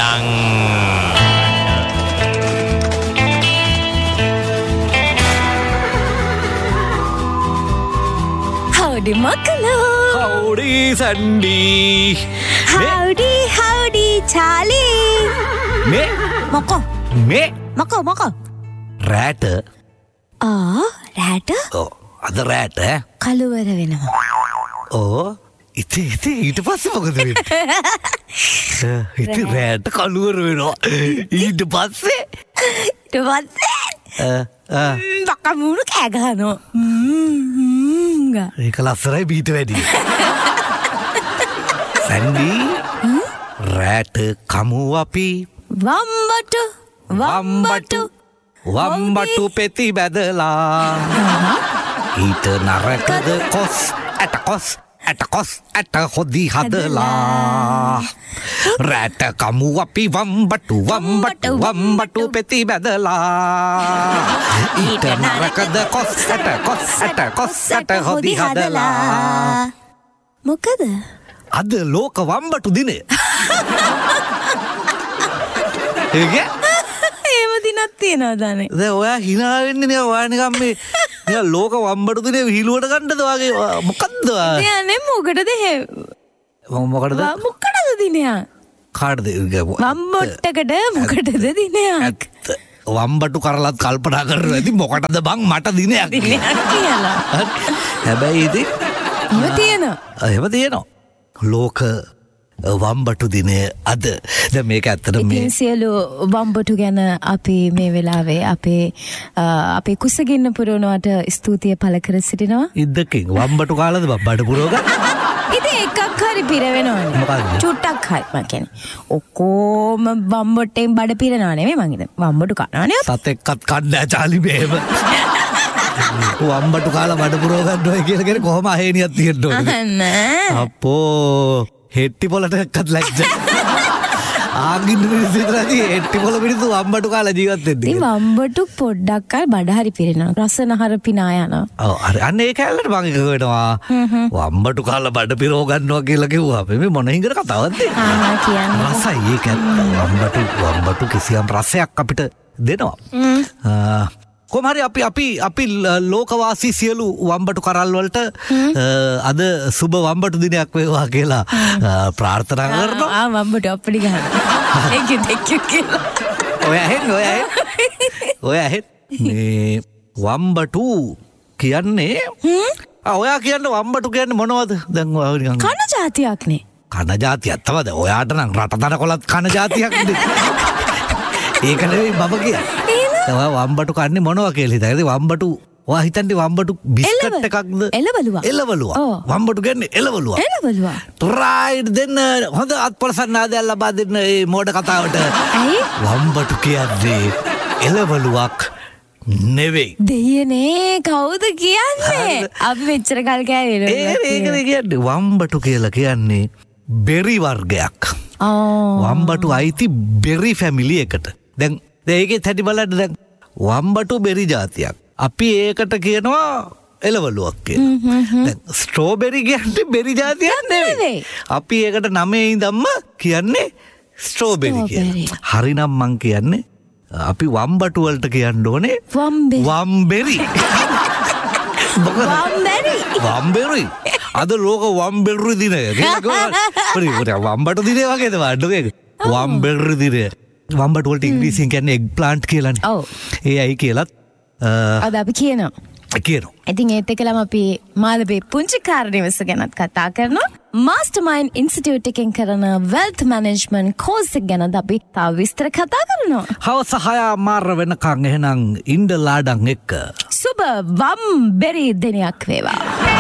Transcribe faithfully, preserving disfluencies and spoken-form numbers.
Howdy, Makalo. Howdy, Sandy. Howdy, howdy, Charlie. Me? Moko. Me? Moko, moko. Rat. Ah, rat? Oh, ada rat eh? Kaluwara වෙනවා. Oh, ඉතින් ඉතින් ඊට පස්සේ මොකද වෙන්නේ? ඉතින් rat කලුවර වෙනවා. ඊට පස්සේ ඊට පස්සේ අ අ බක්ක මූණු කෑ ගහනවා. ම්ම් ගා. ඒක ලස්සනයි බීට වැඩි. සැන්ඩි rat කමු අපි වම්බටු වම්බටු වම්බටු පෙති බැදලා ඊට නරකද කොස් ඇට කොස් ඇට කොස් ඇට හොදි හදලා රැට කමු අපි වම්බටු වම්බටු වම්බටු පෙති බැදලා ඊට නරකද කොස් ඇට කොස් ඇට කොස් ඇට හොදි හදලා මොකද අද ලෝක වම්බටු දිනය ඒක ඒව දිනක් තියෙනවද නේ දැන් ඔයා hina වෙන්නේ නේ ඔයා නිකන් මේ නිකන් ලෝක වම්බටු දිනේ විහිළුවට ගන්නද වගේ මොකද්ද ඔයා යන්නේ මොකටද එහෙ මොකටද මොකටද දිනයක් කාටද වම්බොට්ටකට මොකටද දිනයක් වම්බටු කරලත් කල්පනා කරනවා ඇති මොකටද බං මට දිනයක් දිනයක් කියලා හැබැයි ඉතින් එහෙම තියෙනවා එහෙම තියෙනවා ලෝක වම්බටු දිනය අද දැන් මේක ඇත්තට මේ ඉතින් සියලු වම්බටු ගැන අපි මේ වෙලාවේ අපේ අපේ කුසගින්න පුරවනවට ස්තුතිය පළ කර සිටිනවා ඉද්දකින් වම්බටු කාලද බඩ පුරවග ඉතින් එකක් හරි පිරවෙනවනේ මොකක්ද චුට්ටක් හරි මම කියන්නේ ඔක්කොම වම්බටෙන් බඩ පිරනවා නෙමෙයි මං හිතන්නේ වම්බටු කනවනේ සතෙක්වත් කන්නේ චාලි මේව වම්බටු කාලා බඩ පුරව ගන්නවා කියලා කියන්නේ කොහොම අහේනියක් තියෙන්න ඕනේ අපෝ හෙට්ටි පොලට එක්කත් ලැජ්ජ ආගින්න මිනිස්සු විතරයි හෙට්ටි පොල මිනිස්සු වම්බටු කාලා ජීවත් වෙන්නේ ඉතින් වම්බටු පොඩ්ඩක් කල් බඩ හරි පිරෙනවා රසනහර පිනා යනවා ඔව් හරි අන්න ඒ කැලලට මම එක වෙනවා වම්බටු කාලා බඩ පිරව ගන්නවා කියලා කිව්වා අපි මේ මොන හිඟර කතාවක්ද ආ කියන්නේ රසයි ඒක වම්බටු වම්බටු කිසියම් රසයක් අපිට දෙනවා කොහොම හරි අපි අපි අපි ලෝකවාසී සියලු වම්බටු කරල් වලට අද සුබ වම්බටු දිනයක් වේවා කියලා ප්‍රාර්ථනා කරනවා. ආ වම්බටු අප්පඩි ගන්න. thank you thank you කියලා. ඔය ඇහෙන්නේ ඔය ඇහෙන්නේ. ඔය ඇහෙන්නේ මේ වම්බටු කියන්නේ ආ ඔයා කියන්නේ වම්බටු කියන්නේ මොනවද? දැන් ඔය නිකන් කන జాතියක් නේ. කන జాතියක් තමයි. ඔයාට නම් රටතන කොලත් කන జాතියක් නේ. ඒක නෙවෙයි බබ කියන්නේ. ඔයා වම්බටු කන්නේ මොනවා කියලා හිතන්නේ වම්බටු ඔයා හිතන්නේ වම්බටු බිස්කට් එකක්ද එළවලුවා එළවලුවා වම්බටු කියන්නේ එළවලුවා එළවලුවා රයිට් දෙන්න හොඳ අත්පොලසන්නාදයක් ලබා දෙන්න මේ මෝඩ කතාවට ඇයි වම්බටු කියන්නේ එළවලුවක් නෙවෙයි දෙයනේ කවුද කියන්නේ අපි මෙච්චර කල් කෑවේ ඒ ඒකනේ කියන්නේ වම්බටු කියලා කියන්නේ බෙරි වර්ගයක් වම්බටු අයිති බෙරි ෆැමිලි එකට දැන් ඒකෙත් හැටි බලන්න දැන් වම්බටු බෙරි జాතියක්. අපි ඒකට කියනවා එළවලුවක් කියලා. දැන් ස්ට්‍රෝබෙරි කියන්නේ බෙරි జాතියක් නෙවෙයි. අපි ඒකට නමේ ඉඳන්ම කියන්නේ ස්ට්‍රෝබෙරි කියලා. හරිනම් මං කියන්නේ අපි වම්බටු වලට කියන්න ඕනේ වම්බෙරි. වම්බෙරි. වම්බෙරි. අද ලෝක වම්බෙරි දිනය. වම්බටු දිනය වගේද වඩේ. වම්බෙරි දිනය. වම්බටු වලට ඉංග්‍රීසියෙන් කියන්නේ එග් ප්ලාන්ට් කියලානේ. ඔව්. ඒ අය කියලත් අද අපි කියනවා. කියනවා. ඉතින් ඒත් එක්කලම අපි මාළඹේ පුංචි කාර්යනිවස ගැනත් කතා කරනවා. මාස්ටර්මයින්ඩ් ඉන්ස්ටිටියුට් එකෙන් කරන වෙල්ත් මැනේජ්මන්ට් කෝස් එක ගැනද අපි තව විස්තර කතා කරනවා. හවස හය මාර වෙනකන් එහෙනම් ඉන්න ලාඩන් එක්ක. සුබ වම්බෙරි දිනයක් වේවා.